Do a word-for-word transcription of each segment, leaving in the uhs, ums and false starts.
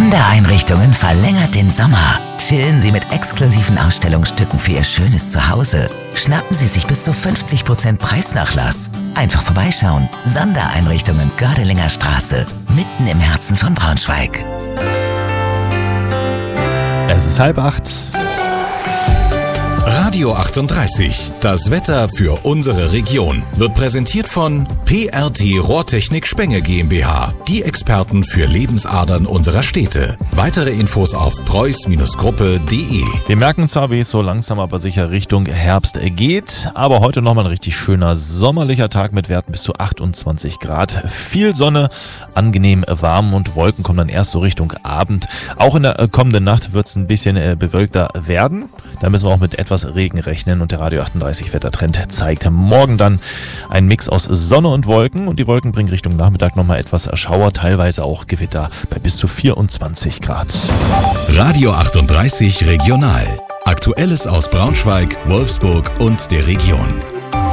Sondereinrichtungen verlängert den Sommer. Chillen Sie mit exklusiven Ausstellungsstücken für Ihr schönes Zuhause. Schnappen Sie sich bis zu fünfzig Prozent Preisnachlass. Einfach vorbeischauen. Sondereinrichtungen Gördelinger Straße, mitten im Herzen von Braunschweig. Es ist halb acht. Radio achtunddreißig, das Wetter für unsere Region, wird präsentiert von P R T Rohrtechnik Spenge GmbH, die Experten für Lebensadern unserer Städte. Weitere Infos auf preuß Gruppe punkt de. Wir merken zwar, wie es so langsam aber sicher Richtung Herbst geht, aber heute nochmal ein richtig schöner sommerlicher Tag mit Werten bis zu achtundzwanzig Grad. Viel Sonne, angenehm warm und Wolken kommen dann erst so Richtung Abend. Auch in der kommenden Nacht wird es ein bisschen bewölkter werden. Da müssen wir auch mit etwas Regen rechnen und der Radio achtunddreißig Wettertrend zeigt morgen dann einen Mix aus Sonne und Wolken und die Wolken bringen Richtung Nachmittag nochmal etwas Schauer, teilweise auch Gewitter bei bis zu vierundzwanzig Grad. Radio achtunddreißig Regional. Aktuelles aus Braunschweig, Wolfsburg und der Region.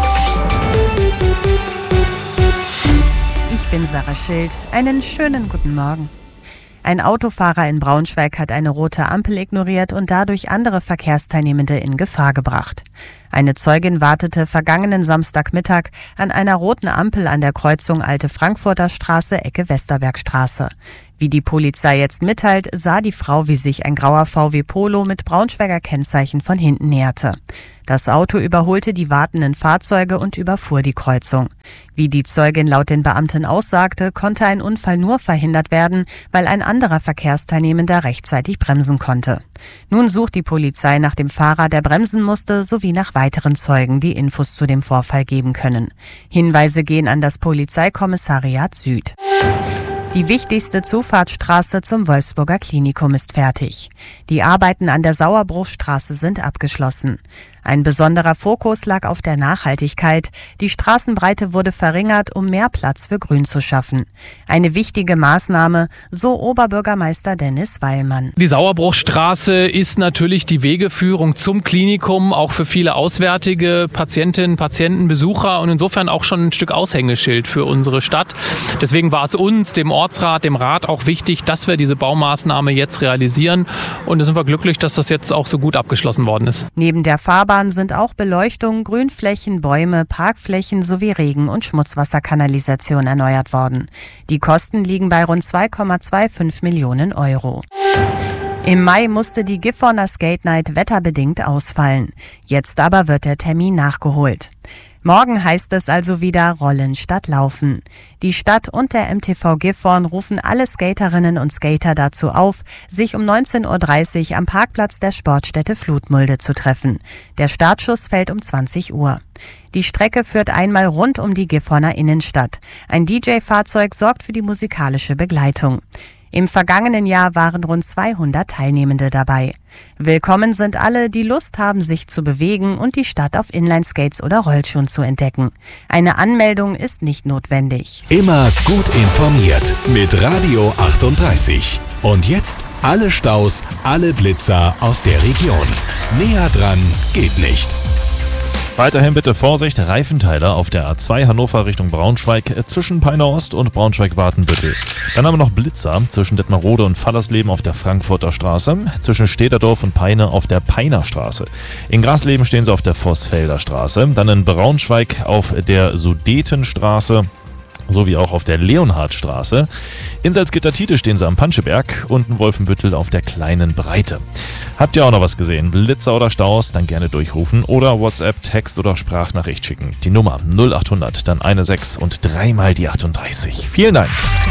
Ich bin Sarah Schild. Einen schönen guten Morgen. Ein Autofahrer in Braunschweig hat eine rote Ampel ignoriert und dadurch andere Verkehrsteilnehmende in Gefahr gebracht. Eine Zeugin wartete vergangenen Samstagmittag an einer roten Ampel an der Kreuzung Alte Frankfurter Straße, Ecke Westerbergstraße. Wie die Polizei jetzt mitteilt, sah die Frau, wie sich ein grauer V W Polo mit Braunschweiger Kennzeichen von hinten näherte. Das Auto überholte die wartenden Fahrzeuge und überfuhr die Kreuzung. Wie die Zeugin laut den Beamten aussagte, konnte ein Unfall nur verhindert werden, weil ein anderer Verkehrsteilnehmender rechtzeitig bremsen konnte. Nun sucht die Polizei nach dem Fahrer, der bremsen musste, sowie nach weiteren Zeugen, die Infos zu dem Vorfall geben können. Hinweise gehen an das Polizeikommissariat Süd. Die wichtigste Zufahrtsstraße zum Wolfsburger Klinikum ist fertig. Die Arbeiten an der Sauerbruchstraße sind abgeschlossen. Ein besonderer Fokus lag auf der Nachhaltigkeit. Die Straßenbreite wurde verringert, um mehr Platz für Grün zu schaffen. Eine wichtige Maßnahme, so Oberbürgermeister Dennis Weilmann. Die Sauerbruchstraße ist natürlich die Wegeführung zum Klinikum, auch für viele auswärtige Patientinnen, Patienten, Besucher und insofern auch schon ein Stück Aushängeschild für unsere Stadt. Deswegen war es uns, dem Ortsrat, dem Rat auch wichtig, dass wir diese Baumaßnahme jetzt realisieren. Und da sind wir glücklich, dass das jetzt auch so gut abgeschlossen worden ist. Neben der Fahrbahn sind auch Beleuchtung, Grünflächen, Bäume, Parkflächen sowie Regen- und Schmutzwasserkanalisation erneuert worden. Die Kosten liegen bei rund zwei Komma fünfundzwanzig Millionen Euro. Im Mai musste die Gifhorner Skate Night wetterbedingt ausfallen. Jetzt aber wird der Termin nachgeholt. Morgen heißt es also wieder Rollen statt Laufen. Die Stadt und der M T V Gifhorn rufen alle Skaterinnen und Skater dazu auf, sich um neunzehn Uhr dreißig am Parkplatz der Sportstätte Flutmulde zu treffen. Der Startschuss fällt um zwanzig Uhr. Die Strecke führt einmal rund um die Gifhorner Innenstadt. Ein D J-Fahrzeug sorgt für die musikalische Begleitung. Im vergangenen Jahr waren rund zweihundert Teilnehmende dabei. Willkommen sind alle, die Lust haben, sich zu bewegen und die Stadt auf Inlineskates oder Rollschuhen zu entdecken. Eine Anmeldung ist nicht notwendig. Immer gut informiert mit Radio achtunddreißig. Und jetzt alle Staus, alle Blitzer aus der Region. Näher dran geht nicht. Weiterhin bitte Vorsicht, Reifenteile auf der A zwei Hannover Richtung Braunschweig zwischen Peiner Ost und Braunschweig-Wartenbüttel. Dann haben wir noch Blitzer zwischen Detmarode und Fallersleben auf der Frankfurter Straße, zwischen Städterdorf und Peine auf der Peiner Straße. In Grasleben stehen sie auf der Vossfelder Straße, dann in Braunschweig auf der Sudetenstraße sowie auch auf der Leonhardstraße. In Salzgitter-Tiete stehen sie am Panscheberg und in Wolfenbüttel auf der Kleinen Breite. Habt ihr auch noch was gesehen? Blitzer oder Staus? Dann gerne durchrufen oder WhatsApp, Text oder Sprachnachricht schicken. Die Nummer null acht hundert, dann eine sechs und dreimal die achtunddreißig. Vielen Dank.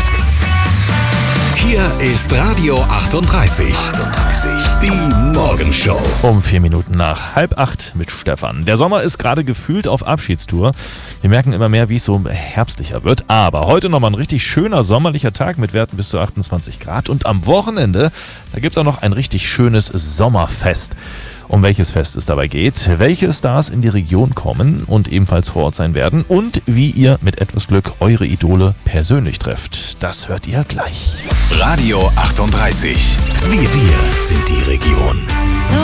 Hier ist Radio achtunddreißig. achtunddreißig, die Morgenshow. Um vier Minuten nach halb acht mit Stefan. Der Sommer ist gerade gefühlt auf Abschiedstour. Wir merken immer mehr, wie es so herbstlicher wird. Aber heute nochmal ein richtig schöner sommerlicher Tag mit Werten bis zu achtundzwanzig Grad. Und am Wochenende, da gibt es auch noch ein richtig schönes Sommerfest. Um welches Fest es dabei geht, welche Stars in die Region kommen und ebenfalls vor Ort sein werden und wie ihr mit etwas Glück eure Idole persönlich trefft. Das hört ihr gleich. Radio achtunddreißig. Wir, wir sind die Region.